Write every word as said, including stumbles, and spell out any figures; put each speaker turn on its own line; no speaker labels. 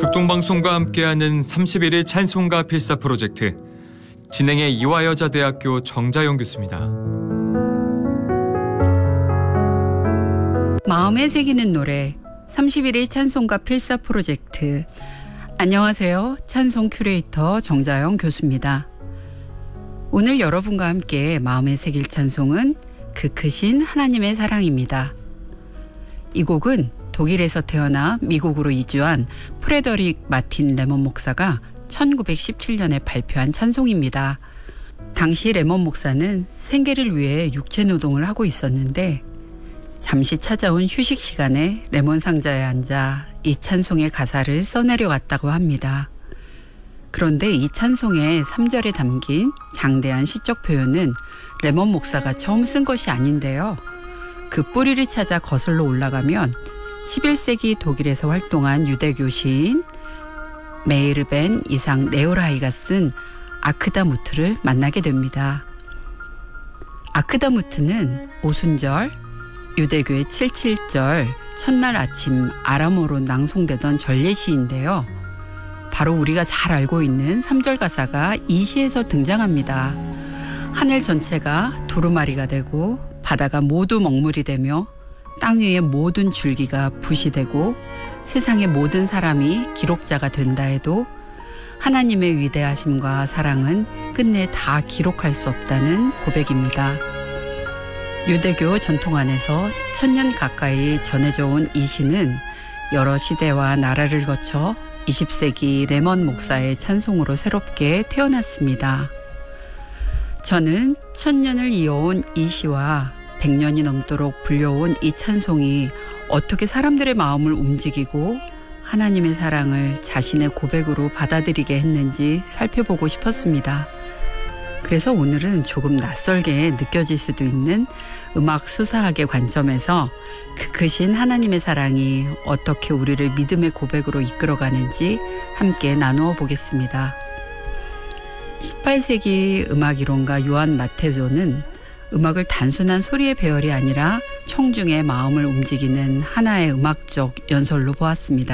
극동방송과 함께하는 삼십일 일 찬송가 필사 프로젝트, 진행의 이화여자대학교 정자영 교수입니다.
마음에 새기는 노래 삼십일 일 찬송가 필사 프로젝트. 안녕하세요. 찬송 큐레이터 정자영 교수입니다. 오늘 여러분과 함께 마음에 새길 찬송은 그 크신 하나님의 사랑입니다. 이 곡은 독일에서 태어나 미국으로 이주한 프레더릭 마틴 레몬 목사가 천구백십칠 년에 발표한 찬송입니다. 당시 레몬 목사는 생계를 위해 육체노동을 하고 있었는데 잠시 찾아온 휴식 시간에 레몬 상자에 앉아 이 찬송의 가사를 써내려갔다고 합니다. 그런데 이 찬송의 삼 절에 담긴 장대한 시적 표현은 레몬 목사가 처음 쓴 것이 아닌데요. 그 뿌리를 찾아 거슬러 올라가면 십일 세기 독일에서 활동한 유대교 시인 메이르벤 이상 네오라이가 쓴 아크다무트를 만나게 됩니다. 아크다무트는 오순절, 유대교의 칠칠절, 첫날 아침 아람어로 낭송되던 전례시인데요. 바로 우리가 잘 알고 있는 삼 절 가사가 이 시에서 등장합니다. 하늘 전체가 두루마리가 되고 바다가 모두 먹물이 되며 땅 위의 모든 줄기가 붓이 되고 세상의 모든 사람이 기록자가 된다 해도 하나님의 위대하심과 사랑은 끝내 다 기록할 수 없다는 고백입니다. 유대교 전통 안에서 천년 가까이 전해져 온 이 시는 여러 시대와 나라를 거쳐 이십 세기 레몬 목사의 찬송으로 새롭게 태어났습니다. 저는 천년을 이어온 이 시와 백 년이 넘도록 불려온 이 찬송이 어떻게 사람들의 마음을 움직이고 하나님의 사랑을 자신의 고백으로 받아들이게 했는지 살펴보고 싶었습니다. 그래서 오늘은 조금 낯설게 느껴질 수도 있는 음악 수사학의 관점에서 그 크신 하나님의 사랑이 어떻게 우리를 믿음의 고백으로 이끌어가는지 함께 나누어 보겠습니다. 십팔 세기 음악이론가 요한 마테조는 음악을 단순한 소리의 배열이 아니라 청중의 마음을 움직이는 하나의 음악적 연설로 보았습니다.